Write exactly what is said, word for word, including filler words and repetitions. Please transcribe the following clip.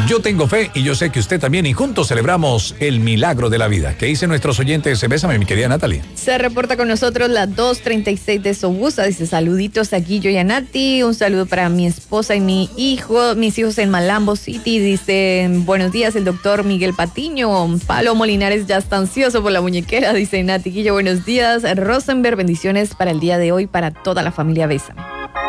Yo tengo fe y yo sé que usted también, y juntos celebramos el milagro de la vida. ¿Qué dicen nuestros oyentes? Bésame, mi querida Natalie. Se reporta con nosotros la dos treinta y seis de Sobusa. Dice, saluditos a Guillo y a Nati. Un saludo para mi esposa y mi hijo, mis hijos en Malambo City. Dice, buenos días, el doctor Miguel Patiño. Palo Molinares ya está ansioso por la muñequera. Dice Nati Guillo, buenos días. Rosenberg, bendiciones para el día de hoy, para toda la familia Besa.